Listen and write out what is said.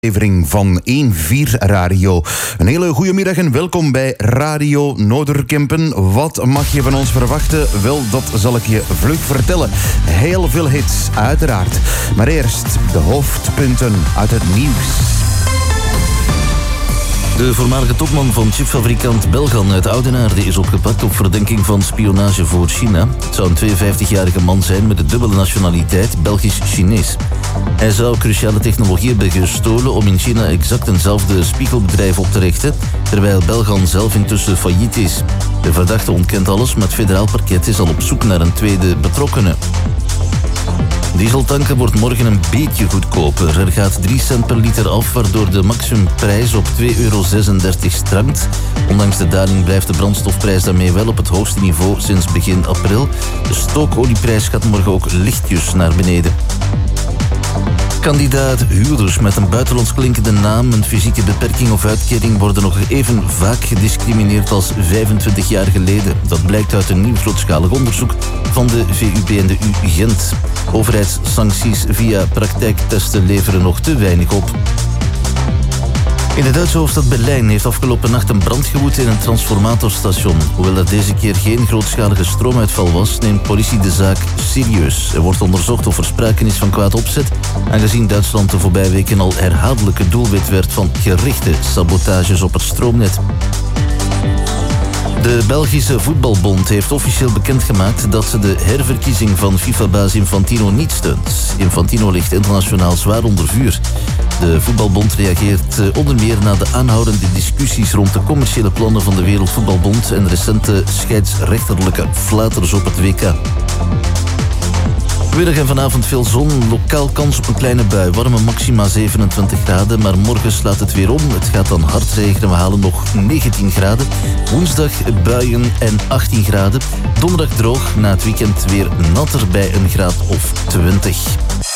Aflevering van 1-4 Radio. Een hele goede middag en welkom bij Radio Noorderkempen. Wat mag je van ons verwachten? Wel, dat zal ik je vlug vertellen. Heel veel hits, uiteraard. Maar eerst de hoofdpunten uit het nieuws. De voormalige topman van chipfabrikant Belgan uit Oudenaarde is opgepakt op verdenking van spionage voor China. Het zou een 52-jarige man zijn met de dubbele nationaliteit, Belgisch-Chinees. Hij zou cruciale technologie hebben gestolen om in China exact eenzelfde spiegelbedrijf op te richten, terwijl Belgan zelf intussen failliet is. De verdachte ontkent alles, maar het federaal parket is al op zoek naar een tweede betrokkene. Dieseltanken wordt morgen een beetje goedkoper. Er gaat 3 cent per liter af, waardoor de maximumprijs op €2,36 strandt. Ondanks de daling blijft de brandstofprijs daarmee wel op het hoogste niveau sinds begin april. De stookolieprijs gaat morgen ook lichtjes naar beneden. Kandidaat huurders met een buitenlands klinkende naam, een fysieke beperking of uitkering worden nog even vaak gediscrimineerd als 25 jaar geleden. Dat blijkt uit een nieuw grootschalig onderzoek van de VUB en de U Gent. Overheidssancties via praktijktesten leveren nog te weinig op. In de Duitse hoofdstad Berlijn heeft afgelopen nacht een brand gewoed in een transformatorstation. Hoewel er deze keer geen grootschalige stroomuitval was, neemt politie de zaak serieus. Er wordt onderzocht of er sprake is van kwaad opzet, aangezien Duitsland de voorbije weken al herhaaldelijk het doelwit werd van gerichte sabotages op het stroomnet. De Belgische Voetbalbond heeft officieel bekendgemaakt dat ze de herverkiezing van FIFA-baas Infantino niet steunt. Infantino ligt internationaal zwaar onder vuur. De Voetbalbond reageert onder meer na de aanhoudende discussies rond de commerciële plannen van de Wereldvoetbalbond en recente scheidsrechterlijke flaters op het WK. Vanmiddag en vanavond veel zon, lokaal kans op een kleine bui. Warme maxima 27 graden, maar morgen slaat het weer om. Het gaat dan hard regenen, we halen nog 19 graden. Woensdag buien en 18 graden. Donderdag droog, na het weekend weer natter bij een graad of 20.